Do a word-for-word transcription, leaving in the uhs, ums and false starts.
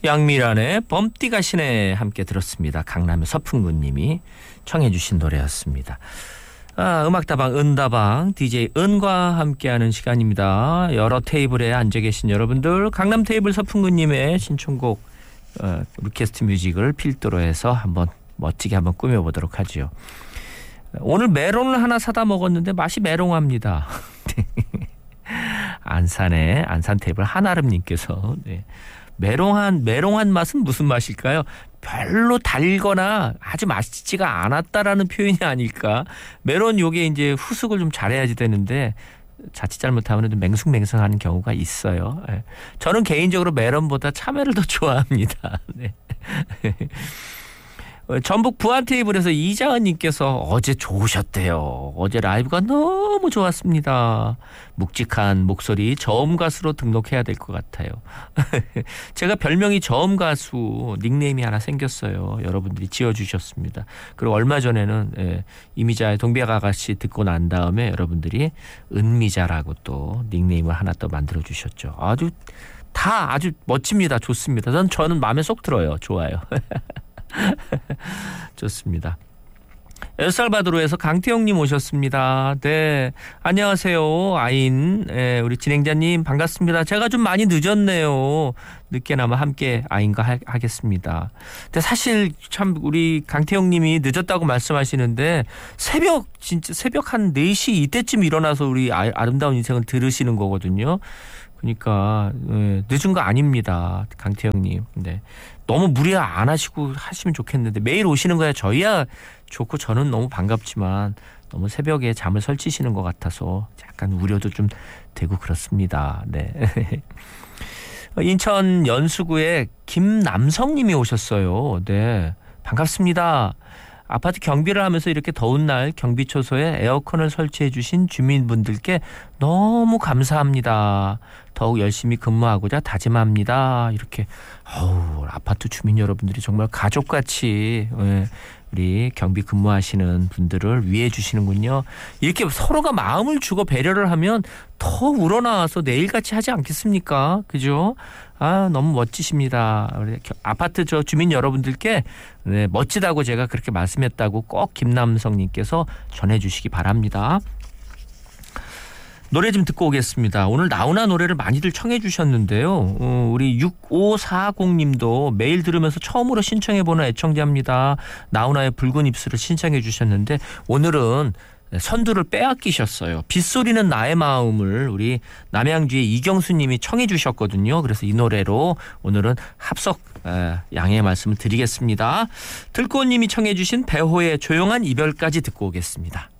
양미란의 범띠 가시네 함께 들었습니다. 강남의 서풍구님이 청해 주신 노래였습니다. 아, 음악다방 은다방 디제이 은과 함께하는 시간입니다. 여러 테이블에 앉아 계신 여러분들, 강남 테이블 서풍구님의 신청곡 어, 리퀘스트 뮤직을 필두로 해서 한번 멋지게 한번 꾸며보도록 하죠. 오늘 메론을 하나 사다 먹었는데 맛이 메롱합니다. 안산의 안산 테이블 한아름님께서 네. 메롱한 메롱한 맛은 무슨 맛일까요? 별로 달거나 아주 맛있지가 않았다라는 표현이 아닐까. 메론 요게 이제 후숙을 좀 잘해야지 되는데 자칫 잘못하면 좀 맹숭맹숭하는 경우가 있어요. 네. 저는 개인적으로 메론보다 참외를 더 좋아합니다. 네. 전북 부안 테이블에서 이자은님께서 어제 좋으셨대요. 어제 라이브가 너무 좋았습니다. 묵직한 목소리 저음 가수로 등록해야 될 것 같아요. 제가 별명이 저음 가수 닉네임이 하나 생겼어요. 여러분들이 지어주셨습니다. 그리고 얼마 전에는 예, 이미자의 동백 아가씨 듣고 난 다음에 여러분들이 은미자라고 또 닉네임을 하나 또 만들어주셨죠. 아주 다 아주 멋집니다. 좋습니다. 전 저는 마음에 쏙 들어요. 좋아요. 좋습니다. 엘살바도르에서 강태영님 오셨습니다. 네, 안녕하세요. 아인, 네, 우리 진행자님 반갑습니다. 제가 좀 많이 늦었네요. 늦게나마 함께 아인과 하, 하겠습니다. 근데 사실 참 우리 강태영님이 늦었다고 말씀하시는데 새벽 진짜 새벽 한 네 시 이때쯤 일어나서 우리 아, 아름다운 인생을 들으시는 거거든요. 그러니까 네, 늦은 거 아닙니다, 강태영님. 네. 너무 무리 안 하시고 하시면 좋겠는데 매일 오시는 거야 저희야 좋고 저는 너무 반갑지만 너무 새벽에 잠을 설치시는 것 같아서 약간 우려도 좀 되고 그렇습니다. 네. 인천 연수구에 김남성님이 오셨어요. 네, 반갑습니다. 아파트 경비를 하면서 이렇게 더운 날 경비초소에 에어컨을 설치해 주신 주민분들께 너무 감사합니다. 더욱 열심히 근무하고자 다짐합니다. 이렇게 어우, 아파트 주민 여러분들이 정말 가족같이 우리 경비 근무하시는 분들을 위해 주시는군요. 이렇게 서로가 마음을 주고 배려를 하면 더 우러나와서 내일같이 하지 않겠습니까? 그죠? 아, 너무 멋지십니다. 우리 아파트 저 주민 여러분들께 네, 멋지다고 제가 그렇게 말씀했다고 꼭 김남성님께서 전해주시기 바랍니다. 노래 좀 듣고 오겠습니다. 오늘 나훈아 노래를 많이들 청해 주셨는데요. 어, 우리 육오사공님도 매일 들으면서 처음으로 신청해보는 애청자입니다. 나훈아의 붉은 입술을 신청해 주셨는데 오늘은 선두를 빼앗기셨어요. 빗소리는 나의 마음을 우리 남양주의 이경수님이 청해 주셨거든요. 그래서 이 노래로 오늘은 합석 양해의 말씀을 드리겠습니다. 들꽃님이 청해 주신 배호의 조용한 이별까지 듣고 오겠습니다.